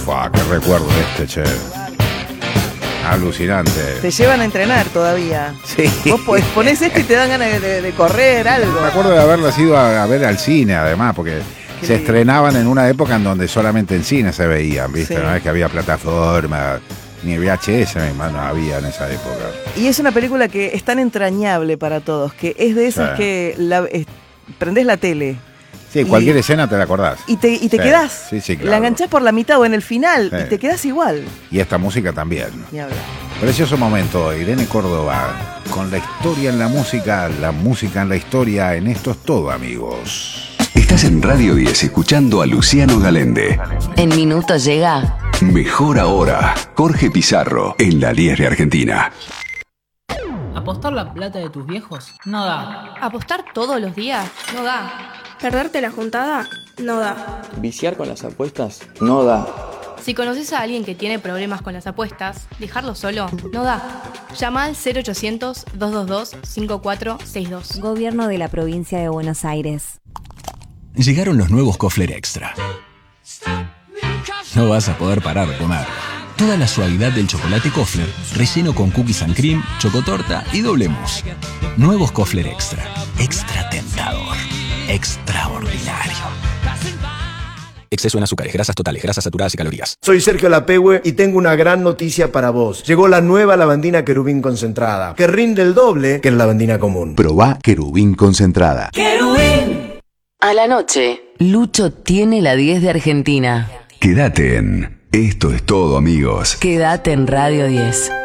Fua, qué recuerdo che. Alucinante. Te llevan a entrenar todavía. Sí. Vos ponés esto y te dan ganas de correr, algo. Me acuerdo de haberlas ido a ver al cine, además, porque se estrenaban en una época en donde solamente en cine se veían, ¿viste? Sí. No es que había plataforma, ni VHS mismo, no había en esa época. Y es una película que es tan entrañable para todos, que es de esas que prendés la tele. Sí, cualquier escena te la acordás. Y te quedás. Sí, sí, claro. La enganchás por la mitad o en el final y te quedás igual. Y esta música también. Ni hablar. Precioso momento, Irene Córdoba, con la historia en la música en la historia, en esto es todo, amigos. Estás en Radio 10 escuchando a Luciano Galende. En minutos llega Mejor Ahora, Jorge Pizarro, en la 10 de Argentina. ¿Apostar la plata de tus viejos? No da. ¿Apostar todos los días? No da. ¿Perderte la juntada? No da. ¿Viciar con las apuestas? No da. Si conoces a alguien que tiene problemas con las apuestas, dejarlo solo no da. Llama al 0800-222-5462. Gobierno de la Provincia de Buenos Aires. Llegaron los nuevos Kofler Extra. No vas a poder parar de comer. Toda la suavidad del chocolate Kofler, relleno con cookies and cream, chocotorta y doble mousse. Nuevos Kofler Extra. Extra tentador. Extraordinario. Exceso en azúcares, grasas totales, grasas saturadas y calorías. Soy Sergio Lapehue y tengo una gran noticia para vos. Llegó la nueva lavandina Querubín concentrada, que rinde el doble que la lavandina común. Probá Querubín concentrada. ¡Querubín! A la noche, Lucho tiene la 10 de Argentina. Quédate en Esto es todo, amigos. Quédate en Radio 10.